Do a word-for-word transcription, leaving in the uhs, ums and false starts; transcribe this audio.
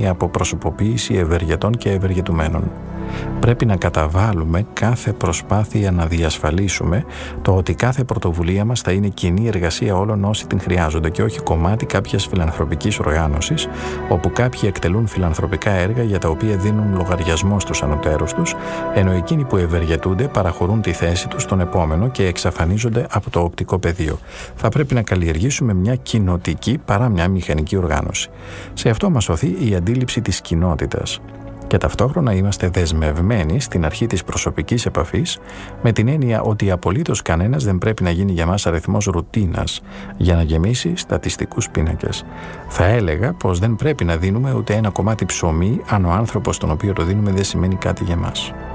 η αποπροσωποποίηση ευεργετών και ευεργετουμένων. Πρέπει να καταβάλουμε κάθε προσπάθεια να διασφαλίσουμε το ότι κάθε πρωτοβουλία μας θα είναι κοινή εργασία όλων όσοι την χρειάζονται και όχι κομμάτι κάποιας φιλανθρωπικής οργάνωσης, όπου κάποιοι εκτελούν φιλανθρωπικά έργα για τα οποία δίνουν λογαριασμό στους ανωτέρους τους, ενώ εκείνοι που ευεργετούνται παραχωρούν τη θέση τους στον επόμενο και εξαφανίζονται από το οπτικό πεδίο. Θα πρέπει να καλλιεργήσουμε μια κοινοτική παρά μια μηχανική οργάνωση. Σε αυτό μας σωθεί η αντίληψη της κοινότητας. Και ταυτόχρονα είμαστε δεσμευμένοι στην αρχή της προσωπικής επαφής, με την έννοια ότι απολύτως κανένας δεν πρέπει να γίνει για μας αριθμός ρουτίνας για να γεμίσει στατιστικούς πίνακες. Θα έλεγα πως δεν πρέπει να δίνουμε ούτε ένα κομμάτι ψωμί αν ο άνθρωπος τον οποίο το δίνουμε δεν σημαίνει κάτι για μας.